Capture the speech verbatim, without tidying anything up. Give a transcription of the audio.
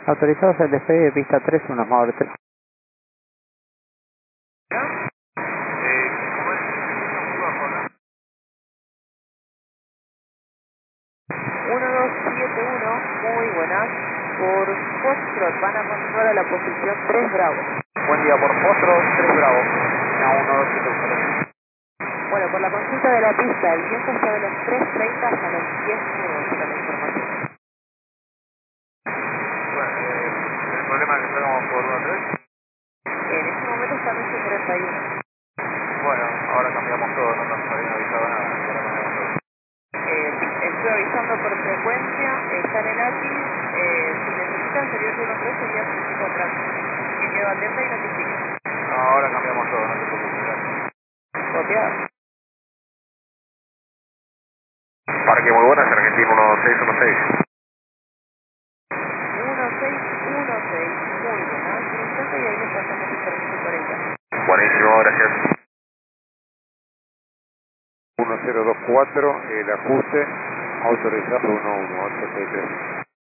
Autorizados el despegue de pista tres uno, Mauro tres. Eh, como es muy bajo, ¿no? uno dos siete uno, muy buenas. Por Foxtrot van a continuar a la posición tres Bravo. Buen día por Potro, tres Bravo. A uno, dos, siete, uno. Bueno, por la consulta de la pista, el viento está de los tres treinta hasta los diez nudos para la información. Bueno, eh, el problema es que estamos por uno tres. En este momento está en ocho cuarenta y uno. Bueno, ahora cambiamos todo, no nos habían avisado nada. Ahora cambiamos todo. Eh, sí, estoy avisando por frecuencia, está en el A P I, eh, si necesitan salir de uno tres sería cinco atrás. Que quedo atenta y notifique. No, ahora cambiamos todo, no te preocupes. Gracias. Copiado. Parque muy buenas, Argentino uno seis uno seis. uno seis uno seis, muy buenas. Un instante y ahí les pasamos el permiso cuarenta. Buenísimo, gracias. uno cero dos cuatro, el ajuste autorizado uno uno ocho seis tres.